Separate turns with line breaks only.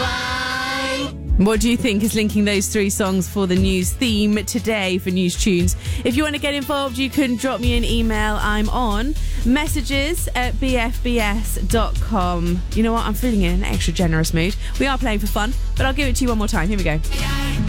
What do you think is linking those three songs for the news theme today for News Tunes? If you want to get involved, you can drop me an email. I'm on messages@bfbs.com. You know what? I'm feeling in an extra generous mood. We are playing for fun, but I'll give it to you one more time. Here we go.